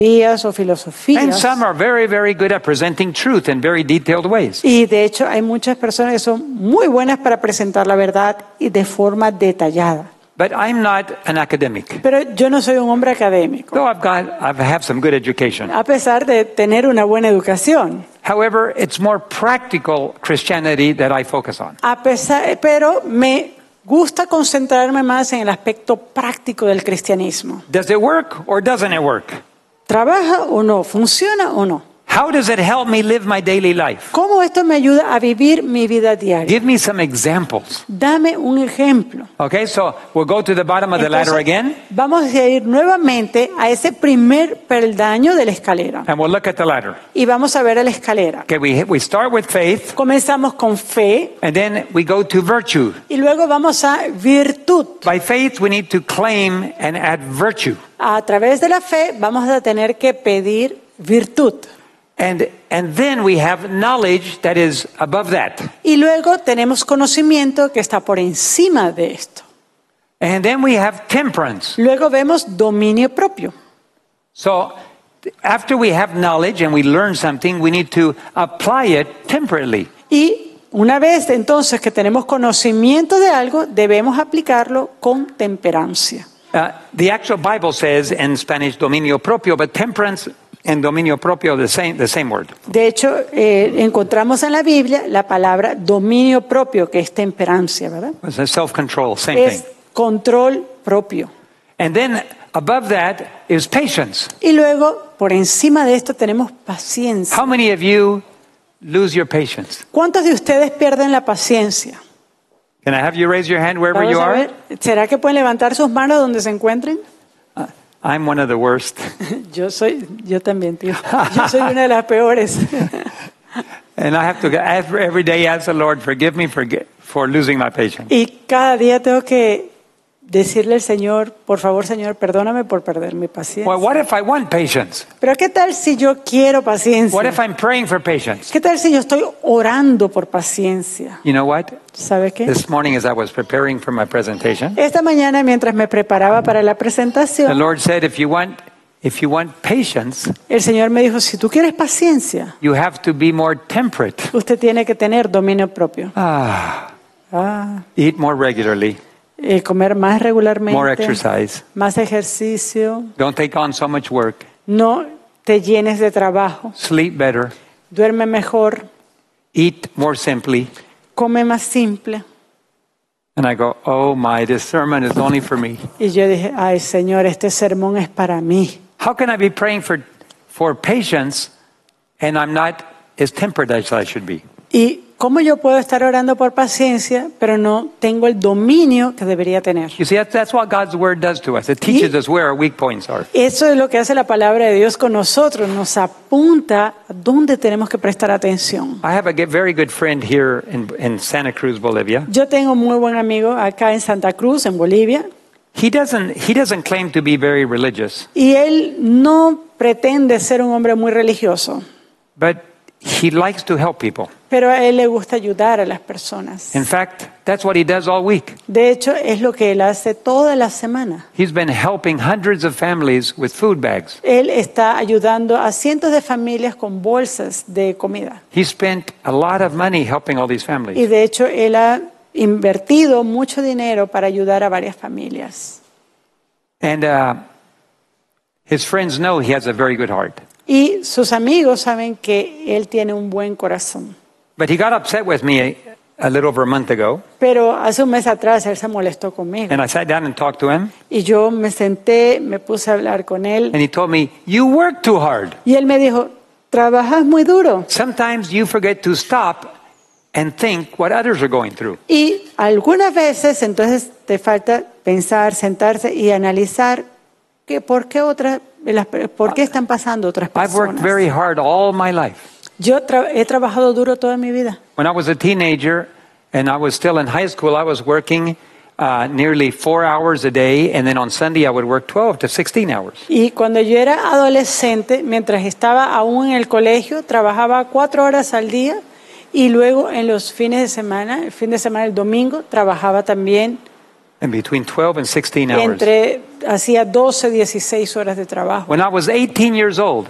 o And filosofías. some are very, very good at presenting truth in very detailed ways. Y de hecho hay muchas personas que son muy buenas para presentar la verdad y de forma detallada. But I'm not an academic. Pero yo no soy un hombre académico, Though I have some good education. a pesar de tener una buena educación. However, it's more practical Christianity that I focus on. Pero me gusta concentrarme más en el aspecto práctico del cristianismo. Does it work or doesn't it work? ¿Trabaja o no? ¿Funciona o no? How does it help me live my daily life? ¿Cómo esto me ayuda a vivir mi vida diaria? Give me some examples. Dame un ejemplo. Okay, so we'll go to the bottom of the ladder Entonces, again, vamos a ir nuevamente a ese primer peldaño de la escalera and we'll look at the ladder. y vamos a ver a la escalera. Okay, we start with faith, Comenzamos con fe and then we go to virtue. y luego vamos a virtud. By faith, we need to claim and add virtue. A través de la fe vamos a tener que pedir virtud. And then we have knowledge that is above that. Y luego tenemos conocimiento que está por encima de esto. And then we have temperance. Luego vemos dominio propio. So after we have knowledge and we learn something, we need to apply it temperately. Y una vez entonces que tenemos conocimiento de algo, debemos aplicarlo con temperancia. The actual Bible says in Spanish dominio propio, but temperance and dominio propio the same word. De hecho, encontramos en la Biblia la palabra dominio propio, que es temperancia, ¿verdad? It's a self-control, same Es thing. control propio. And then above that is patience. Y luego, por encima de esto, tenemos paciencia. How many of you lose your patience? ¿Cuántos de ustedes pierden la paciencia? Can I have you raise your hand wherever Vamos you a are? ver, ¿será que pueden levantar sus manos donde se encuentren? I'm one of the worst. Yo también, tío. Yo soy una de las peores. And I have to every day ask the Lord, forgive me for losing my patience. Y cada día tengo que decirle al Señor, por favor, Señor, perdóname por perder mi paciencia. Well, what if I want patience? Pero ¿qué tal si yo quiero paciencia? What if I'm praying for patience? ¿Qué tal si yo estoy orando por paciencia? You know what? ¿Sabe qué? This morning as I was preparing for my presentation, Esta mañana, mientras me preparaba para la the presentación, Lord said, if you want patience, el Señor me dijo, si tú quieres paciencia, you have to be more temperate. usted tiene que tener dominio propio. Eat more regularly, Comer más more regularmente, exercise. más ejercicio, Don't take on so much work. no te llenes de trabajo, Sleep better. duerme mejor, Eat more simply. come más simple. And I go, oh my, this sermon is only for me. Y yo dije, ay Señor, este sermón es para mí. How can I be praying for patience and I'm not as tempered as I should be? ¿Y cómo yo puedo estar orando por paciencia, pero no tengo el dominio que debería tener? You see, that's what God's word does to us. It teaches us where our weak points are. Eso es lo que hace la palabra de Dios con nosotros, nos apunta a dónde tenemos que prestar atención. I have a very good friend here in Santa Cruz, Bolivia. Yo tengo un muy buen amigo acá en Santa Cruz, en Bolivia, He doesn't claim to be very religious, y él no pretende ser un hombre muy religioso, but he likes to help people. pero a él le gusta ayudar a las personas. In fact, that's what he does all week. De hecho, es lo que él hace toda la semana. He's been helping hundreds of families with food bags. Él está ayudando a cientos de familias con bolsas de comida. He spent a lot of money helping all these Y families. de hecho, él ha invertido mucho dinero para ayudar a varias familias. And his friends know he has a very good heart. Y sus amigos saben que él tiene un buen corazón. But he got upset with me a little over a month ago, Pero hace un mes atrás él se molestó conmigo. and I sat down and talked to him, Y yo me senté, me puse a hablar con él. and he told me, you work too hard. Y él me dijo, trabajas muy duro. Sometimes you forget to stop and think what others are going through. Y algunas veces entonces te falta pensar, sentarse y analizar que por qué están pasando otras I've worked personas. very hard all my life. Yo he trabajado duro toda mi vida. When I was a teenager and I was still in high school, I was working nearly 4 hours a day, and then on Sunday I would work 12 to 16 hours. Y cuando yo era adolescente, mientras estaba aún en el colegio, trabajaba 4 horas al día y luego en los fines de semana, el fin de semana, el domingo, trabajaba también And between 12 and 16 hours. Hacía 12, 16 horas de trabajo. When I was 18 years old,